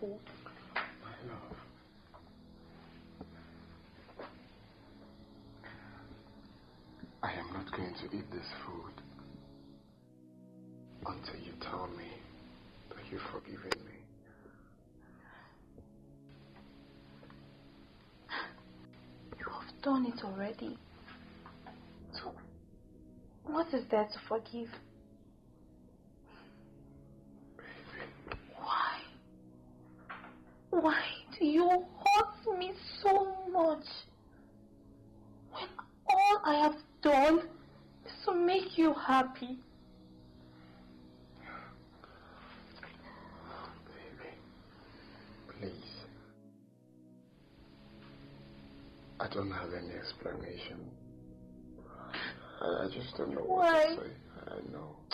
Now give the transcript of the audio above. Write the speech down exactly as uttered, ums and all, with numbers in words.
cold. My love. I am not going to eat this food until you tell me that you've forgiven me. You have done it already. So, what is there to forgive? Baby. Why? Why do you hurt me so much? When all I have done is to make you happy. Baby, please. I don't have any explanation. I, I just don't know what Why? to say. I know.